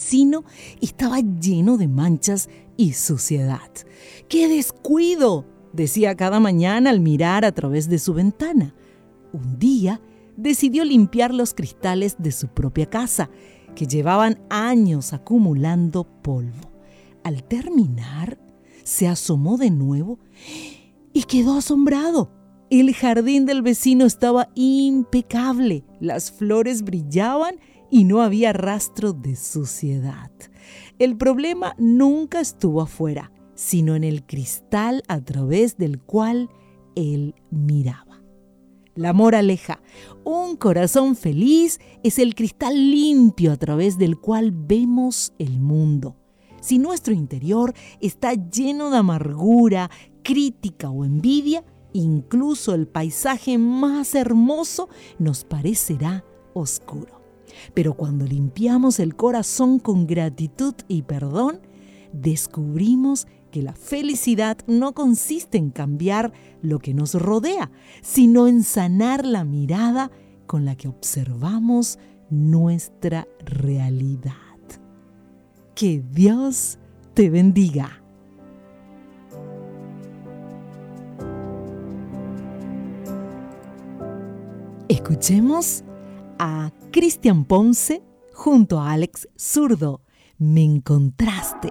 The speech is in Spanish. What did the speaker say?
vecino estaba lleno de manchas y suciedad. ¡Qué descuido!, decía cada mañana al mirar a través de su ventana. Un día decidió limpiar los cristales de su propia casa, que llevaban años acumulando polvo. Al terminar, se asomó de nuevo y quedó asombrado. El jardín del vecino estaba impecable, las flores brillaban y no había rastro de suciedad. El problema nunca estuvo afuera, sino en el cristal a través del cual él miraba. La moraleja: un corazón feliz es el cristal limpio a través del cual vemos el mundo. Si nuestro interior está lleno de amargura, crítica o envidia, incluso el paisaje más hermoso nos parecerá oscuro. Pero cuando limpiamos el corazón con gratitud y perdón, descubrimos que la felicidad no consiste en cambiar lo que nos rodea, sino en sanar la mirada con la que observamos nuestra realidad. Que Dios te bendiga. Escuchemos a Cristian Ponce junto a Alex Zurdo. Me encontraste.